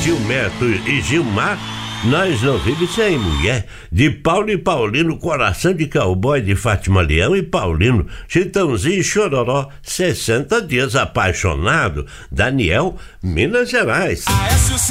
Gilberto e Gilmar, nós não vivemos sem mulher. De Paulo e Paulino, Coração de Cowboy de Fátima Leão e Paulino, Chitãozinho e Chororó, 60 dias apaixonado, Daniel, Minas Gerais.